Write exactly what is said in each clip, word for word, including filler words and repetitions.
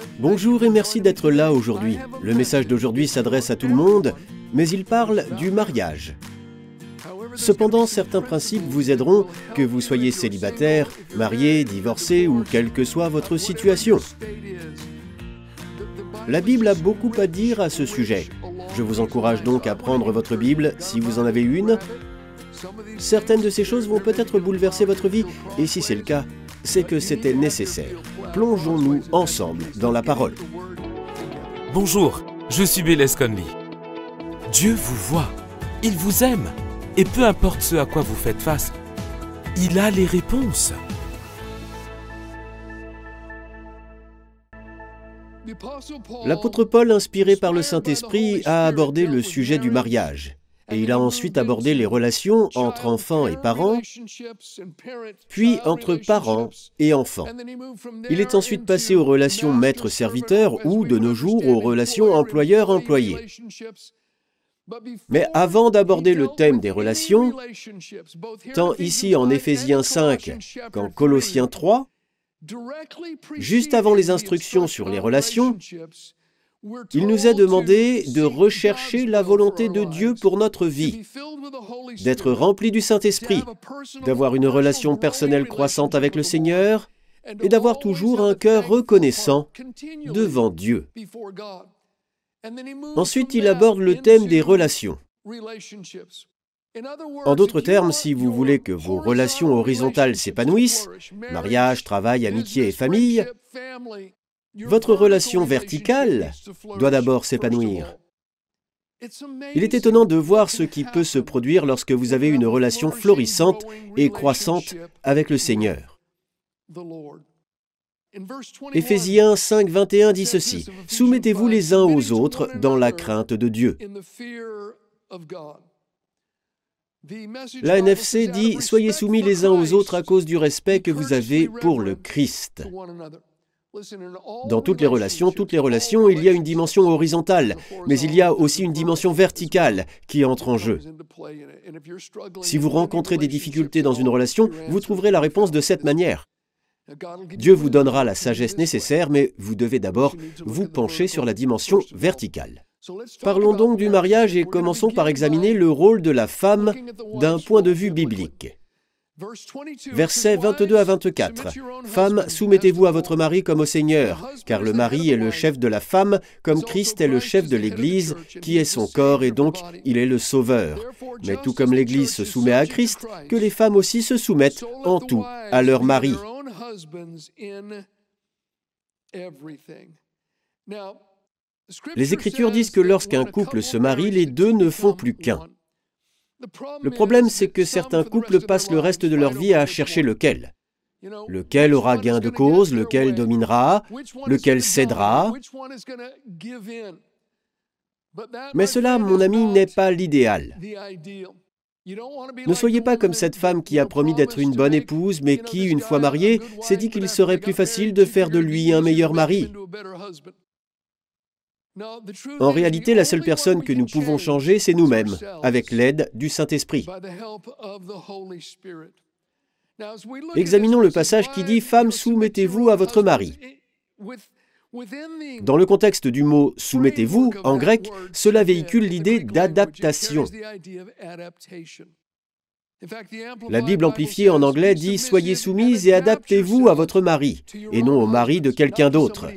Bonjour et merci d'être là aujourd'hui. Le message d'aujourd'hui s'adresse à tout le monde, mais il parle du mariage. Cependant, certains principes vous aideront, que vous soyez célibataire, marié, divorcé ou quelle que soit votre situation. La Bible a beaucoup à dire à ce sujet. Je vous encourage donc à prendre votre Bible si vous en avez une. Certaines de ces choses vont peut-être bouleverser votre vie, et si c'est le cas, c'est que c'était nécessaire. Plongeons-nous ensemble dans la parole. Bonjour, je suis Bélez Conley. Dieu vous voit, il vous aime, et peu importe ce à quoi vous faites face, il a les réponses. L'apôtre Paul, inspiré par le Saint-Esprit, a abordé le sujet du mariage. Et il a ensuite abordé les relations entre enfants et parents, puis entre parents et enfants. Il est ensuite passé aux relations maître-serviteur ou, de nos jours, aux relations employeur-employé. Mais avant d'aborder le thème des relations, tant ici en Éphésiens cinq qu'en Colossiens trois, juste avant les instructions sur les relations, il nous est demandé de rechercher la volonté de Dieu pour notre vie, d'être rempli du Saint-Esprit, d'avoir une relation personnelle croissante avec le Seigneur et d'avoir toujours un cœur reconnaissant devant Dieu. Ensuite, il aborde le thème des relations. En d'autres termes, si vous voulez que vos relations horizontales s'épanouissent, mariage, travail, amitié et famille, votre relation verticale doit d'abord s'épanouir. Il est étonnant de voir ce qui peut se produire lorsque vous avez une relation florissante et croissante avec le Seigneur. Éphésiens cinq, vingt et un dit ceci: « Soumettez-vous les uns aux autres dans la crainte de Dieu. » La N F C dit « Soyez soumis les uns aux autres à cause du respect que vous avez pour le Christ. » Dans toutes les relations, toutes les relations, il y a une dimension horizontale, mais il y a aussi une dimension verticale qui entre en jeu. Si vous rencontrez des difficultés dans une relation, vous trouverez la réponse de cette manière. Dieu vous donnera la sagesse nécessaire, mais vous devez d'abord vous pencher sur la dimension verticale. Parlons donc du mariage et commençons par examiner le rôle de la femme d'un point de vue biblique. Versets vingt-deux à vingt-quatre. « Femmes, soumettez-vous à votre mari comme au Seigneur, car le mari est le chef de la femme, comme Christ est le chef de l'Église, qui est son corps, et donc il est le Sauveur. Mais tout comme l'Église se soumet à Christ, que les femmes aussi se soumettent en tout à leur mari. » Les Écritures disent que lorsqu'un couple se marie, les deux ne font plus qu'un. Le problème, c'est que certains couples passent le reste de leur vie à chercher lequel. Lequel aura gain de cause, lequel dominera, lequel cédera. Mais cela, mon ami, n'est pas l'idéal. Ne soyez pas comme cette femme qui a promis d'être une bonne épouse, mais qui, une fois mariée, s'est dit qu'il serait plus facile de faire de lui un meilleur mari. En réalité, la seule personne que nous pouvons changer, c'est nous-mêmes, avec l'aide du Saint-Esprit. Examinons le passage qui dit « Femmes, soumettez-vous à votre mari ». Dans le contexte du mot « soumettez-vous », en grec, cela véhicule l'idée d'adaptation. La Bible amplifiée en anglais dit « Soyez soumises et adaptez-vous à votre mari », et non au mari de quelqu'un d'autre.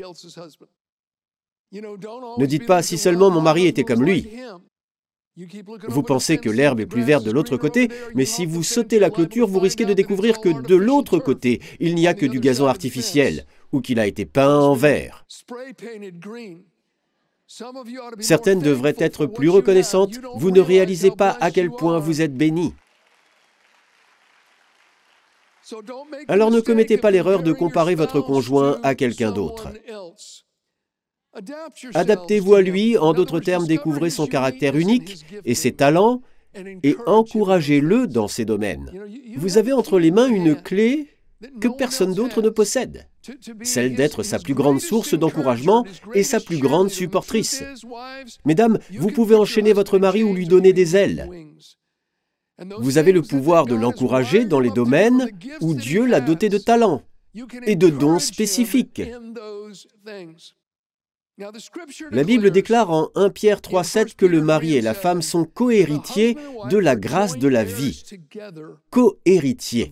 Ne dites pas « si seulement mon mari était comme lui ». Vous pensez que l'herbe est plus verte de l'autre côté, mais si vous sautez la clôture, vous risquez de découvrir que de l'autre côté, il n'y a que du gazon artificiel, ou qu'il a été peint en vert. Certaines devraient être plus reconnaissantes, vous ne réalisez pas à quel point vous êtes bénis. Alors ne commettez pas l'erreur de comparer votre conjoint à quelqu'un d'autre. Adaptez-vous à lui, en d'autres termes, découvrez son caractère unique et ses talents, et encouragez-le dans ses domaines. Vous avez entre les mains une clé que personne d'autre ne possède, celle d'être sa plus grande source d'encouragement et sa plus grande supportrice. Mesdames, vous pouvez enchaîner votre mari ou lui donner des ailes. Vous avez le pouvoir de l'encourager dans les domaines où Dieu l'a doté de talents et de dons spécifiques. La Bible déclare en premier Pierre trois sept que le mari et la femme sont co-héritiers de la grâce de la vie. Co-héritiers.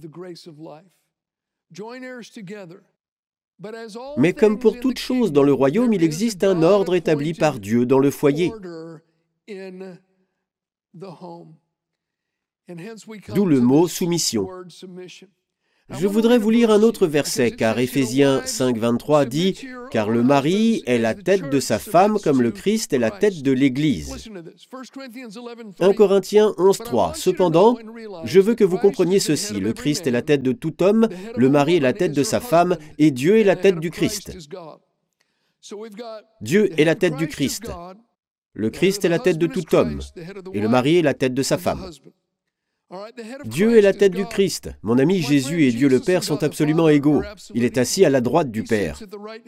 Mais comme pour toute chose dans le royaume, il existe un ordre établi par Dieu dans le foyer. D'où le mot soumission. Je voudrais vous lire un autre verset, car Éphésiens cinq vingt-trois dit « Car le mari est la tête de sa femme comme le Christ est la tête de l'Église. » premier Corinthiens onze trois. Cependant, je veux que vous compreniez ceci, le Christ est la tête de tout homme, le mari est la tête de sa femme, et Dieu est la tête du Christ. Dieu est la tête du Christ. Le Christ est la tête de tout homme, et le mari est la tête de sa femme. Dieu est la tête du Christ. Mon ami, Jésus et Dieu le Père sont absolument égaux. Il est assis à la droite du Père.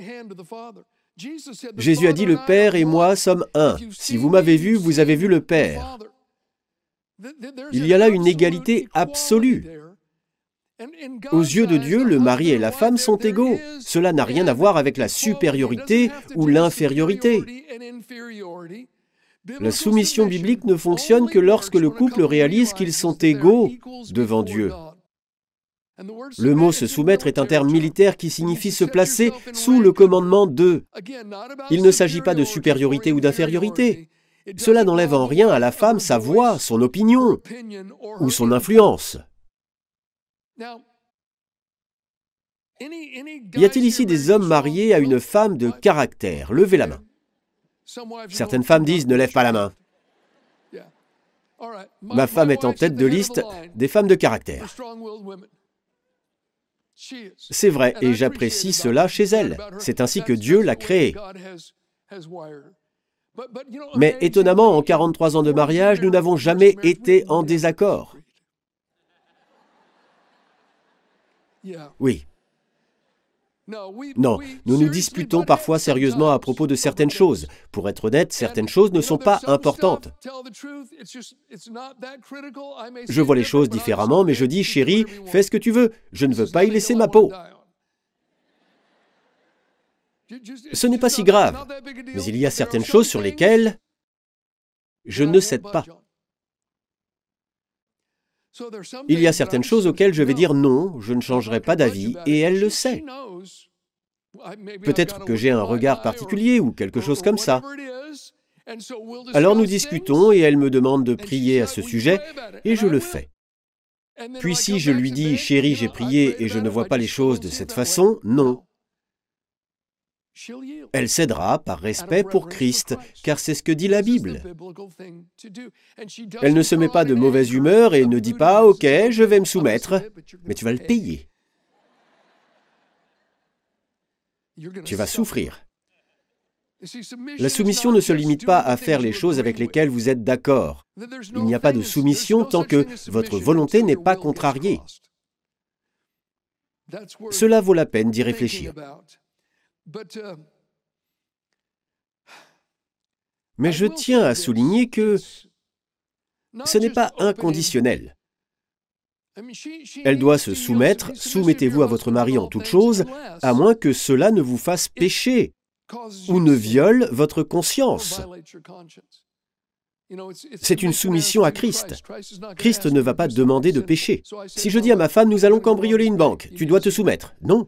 Jésus a dit, le Père et moi sommes un. Si vous m'avez vu, vous avez vu le Père. Il y a là une égalité absolue. Aux yeux de Dieu, le mari et la femme sont égaux. Cela n'a rien à voir avec la supériorité ou l'infériorité. La soumission biblique ne fonctionne que lorsque le couple réalise qu'ils sont égaux devant Dieu. Le mot « se soumettre » est un terme militaire qui signifie se placer sous le commandement de. Il ne s'agit pas de supériorité ou d'infériorité. Cela n'enlève en rien à la femme sa voix, son opinion ou son influence. Y a-t-il ici des hommes mariés à une femme de caractère? Levez la main. Certaines femmes disent « ne lève pas la main ». Ma femme est en tête de liste des femmes de caractère. C'est vrai, et j'apprécie cela chez elle. C'est ainsi que Dieu l'a créée. Mais étonnamment, en quarante-trois ans de mariage, nous n'avons jamais été en désaccord. Oui. Non, nous nous disputons parfois sérieusement à propos de certaines choses. Pour être honnête, certaines choses ne sont pas importantes. Je vois les choses différemment, mais je dis, chérie, fais ce que tu veux. Je ne veux pas y laisser ma peau. Ce n'est pas si grave, mais il y a certaines choses sur lesquelles je ne cède pas. Il y a certaines choses auxquelles je vais dire non, je ne changerai pas d'avis, et elle le sait. Peut-être que j'ai un regard particulier ou quelque chose comme ça. Alors nous discutons et elle me demande de prier à ce sujet, et je le fais. Puis si je lui dis « Chérie, j'ai prié et je ne vois pas les choses de cette façon », non. Elle cédera par respect pour Christ, car c'est ce que dit la Bible. Elle ne se met pas de mauvaise humeur et ne dit pas « Ok, je vais me soumettre, mais tu vas le payer. Tu vas souffrir. » La soumission ne se limite pas à faire les choses avec lesquelles vous êtes d'accord. Il n'y a pas de soumission tant que votre volonté n'est pas contrariée. Cela vaut la peine d'y réfléchir. Mais je tiens à souligner que ce n'est pas inconditionnel. Elle doit se soumettre, soumettez-vous à votre mari en toute chose, à moins que cela ne vous fasse pécher ou ne viole votre conscience. C'est une soumission à Christ. Christ ne va pas demander de pécher. Si je dis à ma femme, nous allons cambrioler une banque, tu dois te soumettre. Non.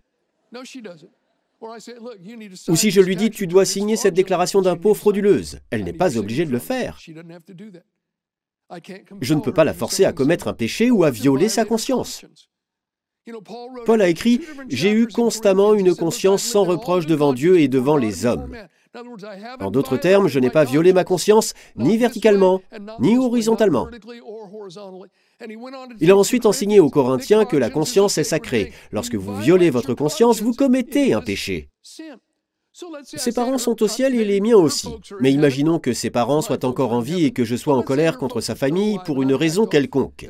Ou si je lui dis, tu dois signer cette déclaration d'impôt frauduleuse, elle n'est pas obligée de le faire. Je ne peux pas la forcer à commettre un péché ou à violer sa conscience. Paul a écrit, « J'ai eu constamment une conscience sans reproche devant Dieu et devant les hommes. » En d'autres termes, je n'ai pas violé ma conscience, ni verticalement, ni horizontalement. Il a ensuite enseigné aux Corinthiens que la conscience est sacrée. Lorsque vous violez votre conscience, vous commettez un péché. Ses parents sont au ciel et les miens aussi. Mais imaginons que ses parents soient encore en vie et que je sois en colère contre sa famille pour une raison quelconque.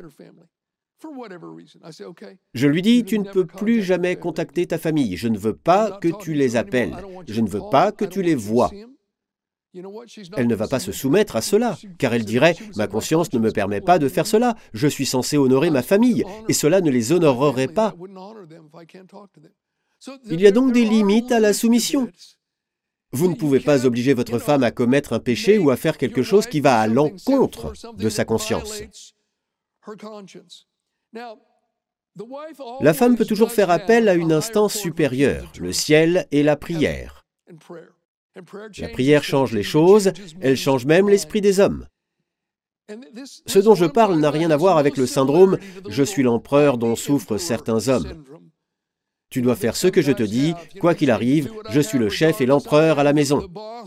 Je lui dis, tu ne peux plus jamais contacter ta famille. Je ne veux pas que tu les appelles. Je ne veux pas que tu les vois. Elle ne va pas se soumettre à cela, car elle dirait, ma conscience ne me permet pas de faire cela. Je suis censé honorer ma famille, et cela ne les honorerait pas. Il y a donc des limites à la soumission. Vous ne pouvez pas obliger votre femme à commettre un péché ou à faire quelque chose qui va à l'encontre de sa conscience. La femme peut toujours faire appel à une instance supérieure, le ciel et la prière. La prière change les choses, elle change même l'esprit des hommes. Ce dont je parle n'a rien à voir avec le syndrome « je suis l'empereur » dont souffrent certains hommes. Tu dois faire ce que je te dis, quoi qu'il arrive, je suis le chef et l'empereur à la maison.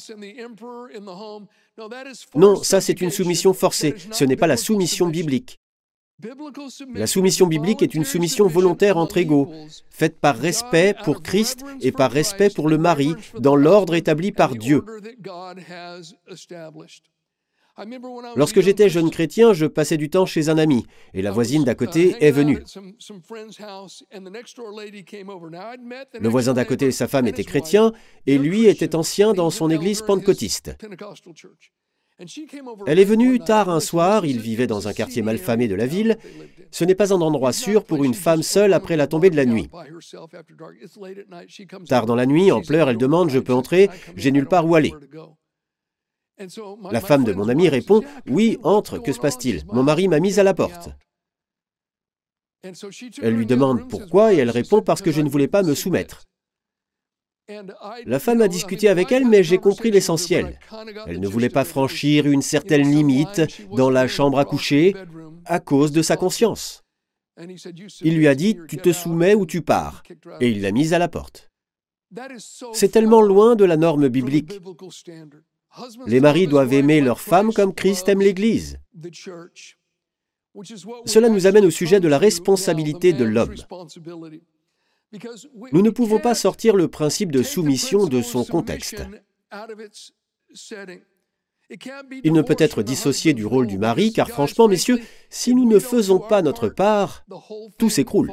Non, ça c'est une soumission forcée, ce n'est pas la soumission biblique. La soumission biblique est une soumission volontaire entre égaux, faite par respect pour Christ et par respect pour le mari, dans l'ordre établi par Dieu. Lorsque j'étais jeune chrétien, je passais du temps chez un ami, et la voisine d'à côté est venue. Le voisin d'à côté et sa femme étaient chrétiens, et lui était ancien dans son église pentecôtiste. Elle est venue tard un soir, il vivait dans un quartier malfamé de la ville. Ce n'est pas un endroit sûr pour une femme seule après la tombée de la nuit. Tard dans la nuit, en pleurs, elle demande « Je peux entrer, j'ai nulle part où aller ». La femme de mon ami répond « Oui, entre, que se passe-t-il? Mon mari m'a mise à la porte. » Elle lui demande pourquoi et elle répond « Parce que je ne voulais pas me soumettre. » La femme a discuté avec elle, mais j'ai compris l'essentiel. Elle ne voulait pas franchir une certaine limite dans la chambre à coucher à cause de sa conscience. Il lui a dit « Tu te soumets ou tu pars » et il l'a mise à la porte. C'est tellement loin de la norme biblique. Les maris doivent aimer leurs femmes comme Christ aime l'Église. Cela nous amène au sujet de la responsabilité de l'homme. Nous ne pouvons pas sortir le principe de soumission de son contexte. Il ne peut être dissocié du rôle du mari, car franchement, messieurs, si nous ne faisons pas notre part, tout s'écroule.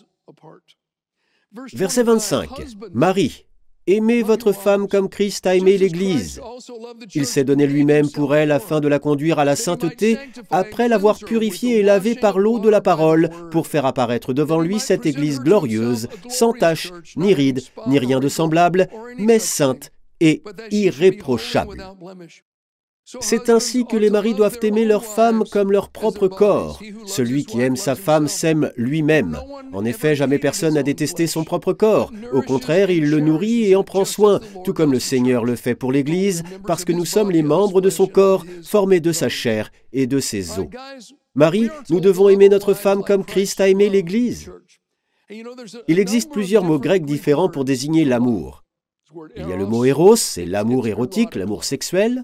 Verset vingt-cinq. Marie, aimez votre femme comme Christ a aimé l'Église. Il s'est donné lui-même pour elle afin de la conduire à la sainteté, après l'avoir purifiée et lavée par l'eau de la parole, pour faire apparaître devant lui cette Église glorieuse, sans tache, ni ride, ni rien de semblable, mais sainte et irréprochable. C'est ainsi que les maris doivent aimer leur femme comme leur propre corps. Celui qui aime sa femme s'aime lui-même. En effet, jamais personne n'a détesté son propre corps. Au contraire, il le nourrit et en prend soin, tout comme le Seigneur le fait pour l'Église, parce que nous sommes les membres de son corps, formés de sa chair et de ses os. Marie, nous devons aimer notre femme comme Christ a aimé l'Église. Il existe plusieurs mots grecs différents pour désigner l'amour. Il y a le mot éros, c'est l'amour érotique, l'amour sexuel.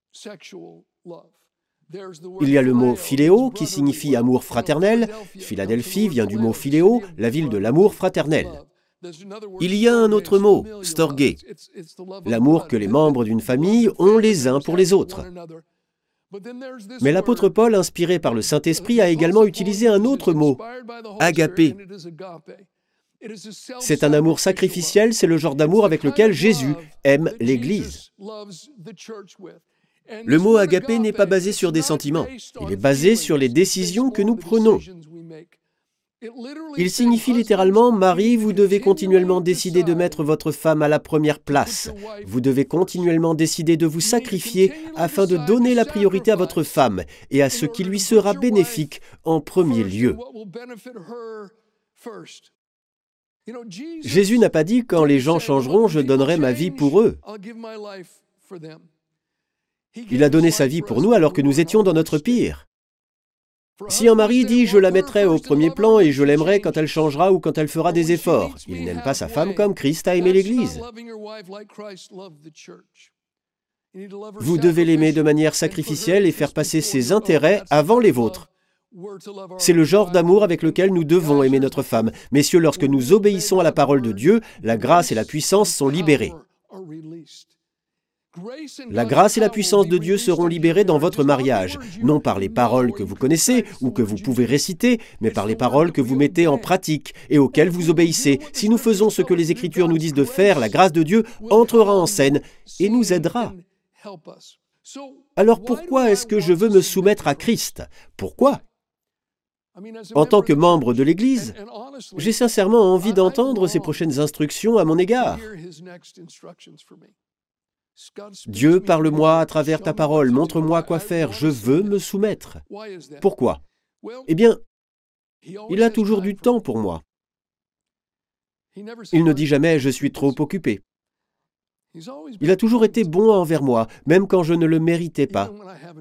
Il y a le mot philéo qui signifie amour fraternel. Philadelphie vient du mot philéo, la ville de l'amour fraternel. Il y a un autre mot, storgé, l'amour que les membres d'une famille ont les uns pour les autres. Mais l'apôtre Paul, inspiré par le Saint-Esprit, a également utilisé un autre mot, agapé. C'est un amour sacrificiel, c'est le genre d'amour avec lequel Jésus aime l'Église. Le mot agapé n'est pas basé sur des sentiments, il est basé sur les décisions que nous prenons. Il signifie littéralement « Marie, vous devez continuellement décider de mettre votre femme à la première place. Vous devez continuellement décider de vous sacrifier afin de donner la priorité à votre femme et à ce qui lui sera bénéfique en premier lieu. » Jésus n'a pas dit « Quand les gens changeront, je donnerai ma vie pour eux ». Il a donné sa vie pour nous alors que nous étions dans notre pire. Si un mari dit « je la mettrai au premier plan et je l'aimerai quand elle changera ou quand elle fera des efforts », il n'aime pas sa femme comme Christ a aimé l'Église. Vous devez l'aimer de manière sacrificielle et faire passer ses intérêts avant les vôtres. C'est le genre d'amour avec lequel nous devons aimer notre femme. Messieurs, lorsque nous obéissons à la parole de Dieu, la grâce et la puissance sont libérées. La grâce et la puissance de Dieu seront libérées dans votre mariage, non par les paroles que vous connaissez ou que vous pouvez réciter, mais par les paroles que vous mettez en pratique et auxquelles vous obéissez. Si nous faisons ce que les Écritures nous disent de faire, la grâce de Dieu entrera en scène et nous aidera. Alors pourquoi est-ce que je veux me soumettre à Christ? Pourquoi? En tant que membre de l'Église, j'ai sincèrement envie d'entendre ses prochaines instructions à mon égard. Dieu, parle-moi à travers ta parole, montre-moi quoi faire, je veux me soumettre. Pourquoi? Eh bien, il a toujours du temps pour moi. Il ne dit jamais « je suis trop occupé ». Il a toujours été bon envers moi, même quand je ne le méritais pas.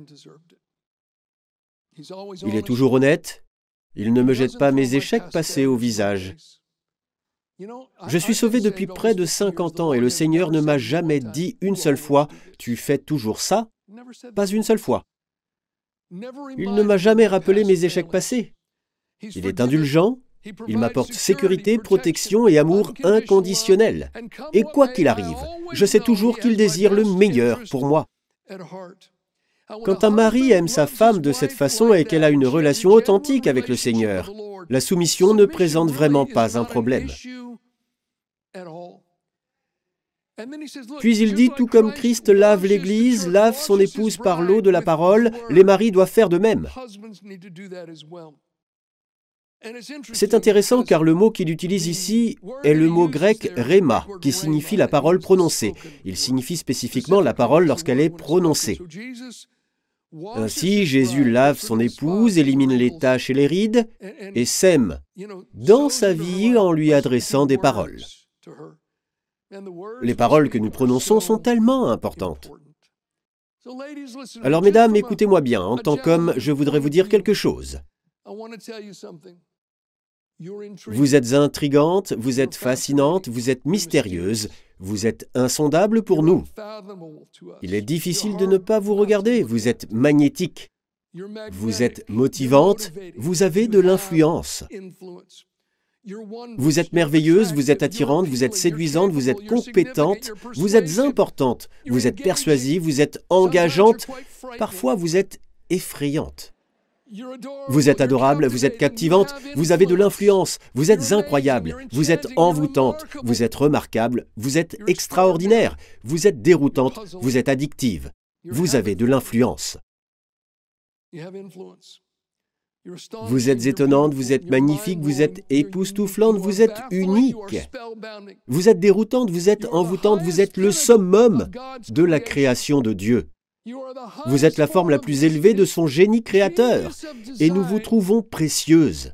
Il est toujours honnête, il ne me jette pas mes échecs passés au visage. Je suis sauvé depuis près de cinquante ans et le Seigneur ne m'a jamais dit une seule fois « tu fais toujours ça ?» Pas une seule fois. Il ne m'a jamais rappelé mes échecs passés. Il est indulgent, il m'apporte sécurité, protection et amour inconditionnel. Et quoi qu'il arrive, je sais toujours qu'il désire le meilleur pour moi. Quand un mari aime sa femme de cette façon et qu'elle a une relation authentique avec le Seigneur, la soumission ne présente vraiment pas un problème. Puis il dit, tout comme Christ lave l'Église, lave son épouse par l'eau de la parole, les maris doivent faire de même. C'est intéressant car le mot qu'il utilise ici est le mot grec « rhéma » qui signifie la parole prononcée. Il signifie spécifiquement la parole lorsqu'elle est prononcée. Ainsi, Jésus lave son épouse, élimine les taches et les rides et sème dans sa vie en lui adressant des paroles. Les paroles que nous prononçons sont tellement importantes. Alors, mesdames, écoutez-moi bien. En tant qu'homme, je voudrais vous dire quelque chose. Vous êtes intrigante, vous êtes fascinante, vous êtes mystérieuse, vous êtes insondable pour nous. Il est difficile de ne pas vous regarder, vous êtes magnétique. Vous êtes motivante, vous avez de l'influence. Vous êtes merveilleuse, vous êtes attirante, vous êtes séduisante, vous êtes compétente, vous êtes importante, vous êtes persuasive, vous êtes engageante, parfois vous êtes effrayante. Vous êtes adorable, vous êtes captivante, vous avez de l'influence, vous êtes incroyable, vous êtes envoûtante, vous êtes remarquable, vous êtes extraordinaire, vous êtes déroutante, vous êtes addictive, vous avez de l'influence. Vous êtes étonnante, vous êtes magnifique, vous êtes époustouflante, vous êtes unique. Vous êtes déroutante, vous êtes envoûtante, vous êtes le summum de la création de Dieu. Vous êtes la forme la plus élevée de son génie créateur et nous vous trouvons précieuse.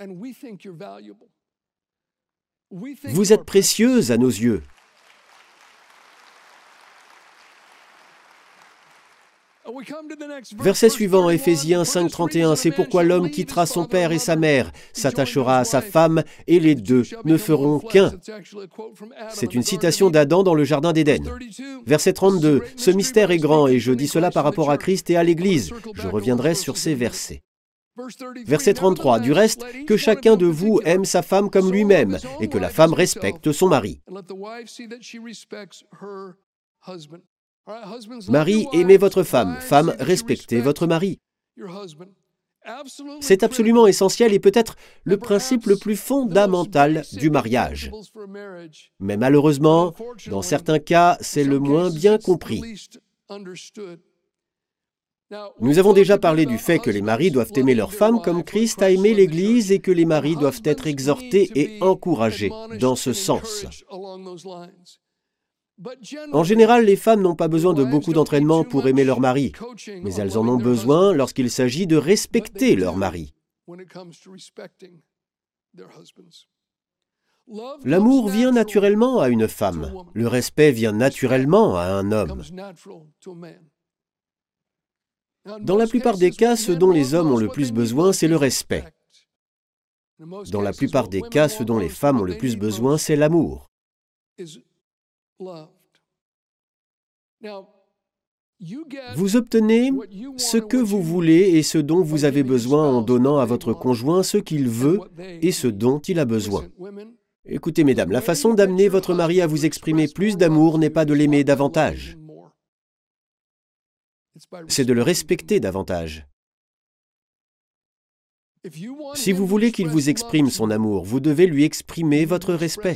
Vous êtes précieuse à nos yeux. Verset suivant, Éphésiens cinq, trente et un, c'est pourquoi l'homme quittera son père et sa mère, s'attachera à sa femme, et les deux ne feront qu'un. C'est une citation d'Adam dans le Jardin d'Éden. Verset trente-deux, ce mystère est grand, et je dis cela par rapport à Christ et à l'Église. Je reviendrai sur ces versets. Verset trente-trois, du reste, que chacun de vous aime sa femme comme lui-même, et que la femme respecte son mari. Mari, aimez votre femme. Femme, respectez votre mari. C'est absolument essentiel et peut-être le principe le plus fondamental du mariage. Mais malheureusement, dans certains cas, c'est le moins bien compris. Nous avons déjà parlé du fait que les maris doivent aimer leurs femmes comme Christ a aimé l'Église et que les maris doivent être exhortés et encouragés dans ce sens. En général, les femmes n'ont pas besoin de beaucoup d'entraînement pour aimer leur mari, mais elles en ont besoin lorsqu'il s'agit de respecter leur mari. L'amour vient naturellement à une femme, le respect vient naturellement à un homme. Dans la plupart des cas, ce dont les hommes ont le plus besoin, c'est le respect. Dans la plupart des cas, ce dont les femmes ont le plus besoin, c'est l'amour. Vous obtenez ce que vous voulez et ce dont vous avez besoin en donnant à votre conjoint ce qu'il veut et ce dont il a besoin. Écoutez, mesdames, la façon d'amener votre mari à vous exprimer plus d'amour n'est pas de l'aimer davantage. C'est de le respecter davantage. Si vous voulez qu'il vous exprime son amour, vous devez lui exprimer votre respect.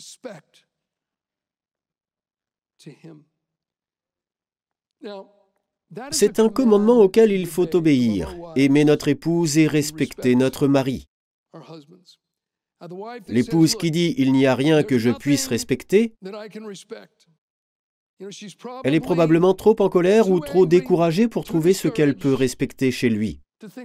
C'est un commandement auquel il faut obéir, aimer notre épouse et respecter notre mari. L'épouse qui dit « il n'y a rien que je puisse respecter », Elle est probablement trop en colère ou trop découragée pour trouver ce qu'elle peut respecter chez lui.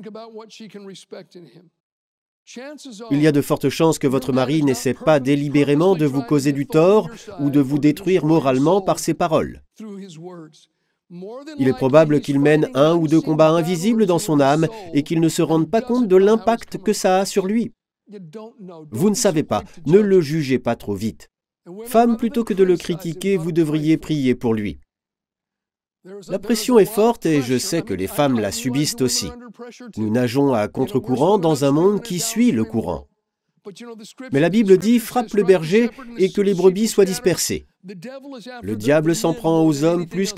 Il y a de fortes chances que votre mari n'essaie pas délibérément de vous causer du tort ou de vous détruire moralement par ses paroles. Il est probable qu'il mène un ou deux combats invisibles dans son âme et qu'il ne se rende pas compte de l'impact que ça a sur lui. Vous ne savez pas, ne le jugez pas trop vite. Femme, plutôt que de le critiquer, vous devriez prier pour lui. La pression est forte et je sais que les femmes la subissent aussi. Nous nageons à contre-courant dans un monde qui suit le courant. Mais la Bible dit « frappe le berger et que les brebis soient dispersées ». Le diable s'en prend aux hommes plus